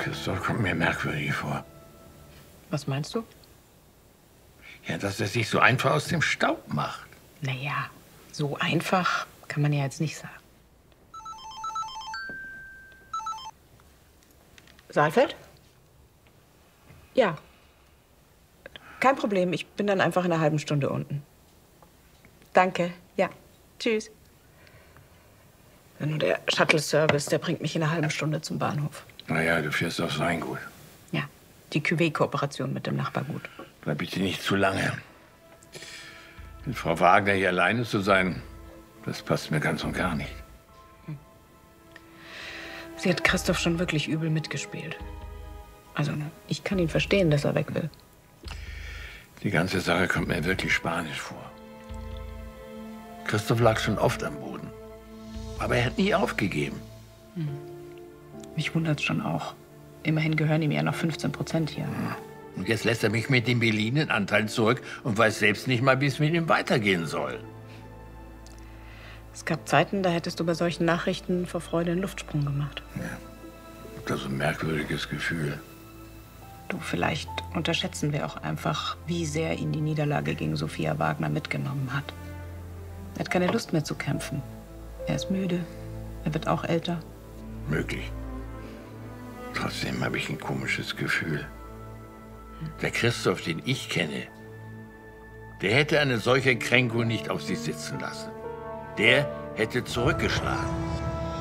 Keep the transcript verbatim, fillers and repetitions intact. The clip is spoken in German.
Christoph kommt mir merkwürdig vor. Was meinst du? Ja, dass er sich so einfach aus dem Staub macht. Naja, so einfach kann man ja jetzt nicht sagen. Saalfeld? Ja. Kein Problem, ich bin dann einfach in einer halben Stunde unten. Danke, ja. Tschüss. Nur der Shuttle-Service, der bringt mich in einer halben Stunde zum Bahnhof. Naja, du fährst aufs Weingut. Ja, die Cuvée-Kooperation mit dem Nachbargut. Bleib bitte nicht zu lange. Mit Frau Wagner hier alleine zu sein, das passt mir ganz und gar nicht. Sie hat Christoph schon wirklich übel mitgespielt. Also, ich kann ihn verstehen, dass er weg will. Die ganze Sache kommt mir wirklich spanisch vor. Christoph lag schon oft am Boden. Aber er hat nie aufgegeben. Hm. Mich wundert's schon auch. Immerhin gehören ihm ja noch fünfzehn Prozent hier. Hm. Und jetzt lässt er mich mit dem Berlinen-Anteil zurück und weiß selbst nicht mal, wie es mit ihm weitergehen soll. Es gab Zeiten, da hättest du bei solchen Nachrichten vor Freude einen Luftsprung gemacht. Ja. Das ist ein merkwürdiges Gefühl. Du, vielleicht unterschätzen wir auch einfach, wie sehr ihn die Niederlage gegen Sophia Wagner mitgenommen hat. Er hat keine Lust mehr zu kämpfen. Er ist müde. Er wird auch älter. Möglich. Trotzdem habe ich ein komisches Gefühl. Der Christoph, den ich kenne, der hätte eine solche Kränkung nicht auf sich sitzen lassen. Der hätte zurückgeschlagen.